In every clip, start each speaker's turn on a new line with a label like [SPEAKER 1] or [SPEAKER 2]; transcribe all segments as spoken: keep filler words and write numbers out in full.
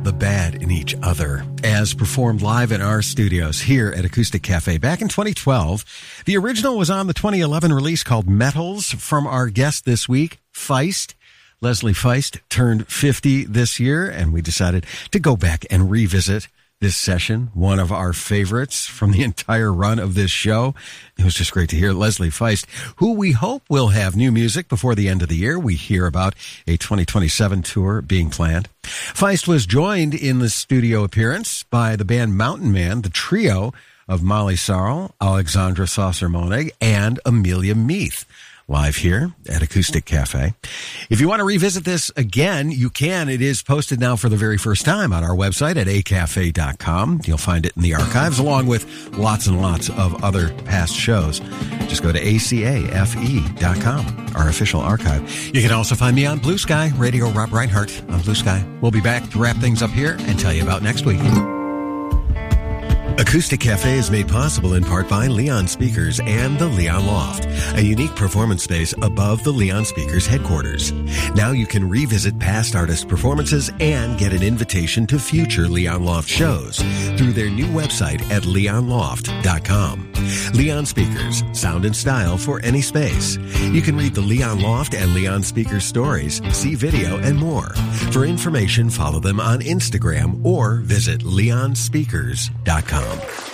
[SPEAKER 1] the bad in each other, as performed live in our studios here at Acoustic Cafe back in twenty twelve. The original was on the twenty eleven release called Metals from our guest this week, Feist. Leslie Feist turned fifty this year, and we decided to go back and revisit this session, one of our favorites from the entire run of this show. It was just great to hear Leslie Feist, who we hope will have new music before the end of the year. We hear about a twenty twenty-seven tour being planned. Feist was joined in the studio appearance by the band Mountain Man, the trio of Molly Sarl, Alexandra Saucer-Monig, and Amelia Meath. Live here at Acoustic Cafe. If you want to revisit this again, you can. It is posted now for the very first time on our website at a cafe dot com. You'll find it in the archives along with lots and lots of other past shows. Just go to A C A F E dot com, our official archive. You can also find me on Blue Sky, Radio Rob Reinhardt on Blue Sky. We'll be back to wrap things up here and tell you about next week. Acoustic Cafe is made possible in part by Leon Speakers and the Leon Loft, a unique performance space above the Leon Speakers headquarters. Now you can revisit past artist performances and get an invitation to future Leon Loft shows through their new website at leon loft dot com. Leon Speakers, sound and style for any space. You can read the Leon Loft and Leon Speakers stories, see video, and more. For information, follow them on Instagram or visit leon speakers dot com.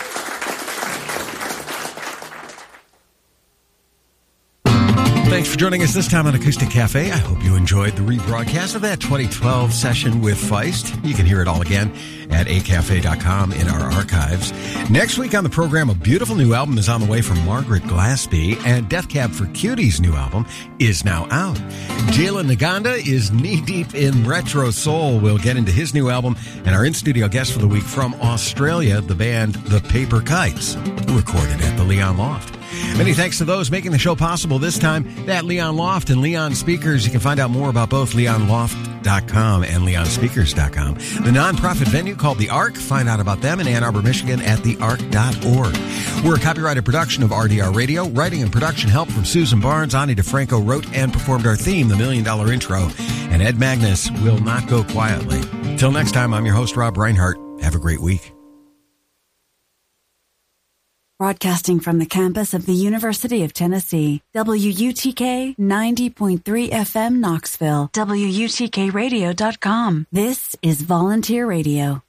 [SPEAKER 1] Thanks for joining us this time on Acoustic Cafe. I hope you enjoyed the rebroadcast of that twenty twelve session with Feist. You can hear it all again at a cafe dot com in our archives. Next week on the program, a beautiful new album is on the way from Margaret Glaspie, and Death Cab for Cutie's new album is now out. Jalen Naganda is knee-deep in retro soul. We'll get into his new album, and our in-studio guest for the week from Australia, the band The Paper Kites, recorded at the Leon Loft. Many thanks to those making the show possible this time, that Leon Loft and Leon Speakers. You can find out more about both leon loft dot com and leon speakers dot com. The nonprofit venue called The Ark. Find out about them in Ann Arbor, Michigan at the ark dot org. We're a copyrighted production of R D R Radio. Writing and production help from Susan Barnes. Ani DeFranco wrote and performed our theme, The Million Dollar Intro. And Ed Magnus will not go quietly. Till next time, I'm your host, Rob Reinhardt. Have a great week.
[SPEAKER 2] Broadcasting from the campus of the University of Tennessee, W U T K ninety point three F M Knoxville, W U T K radio dot com. This is Volunteer Radio.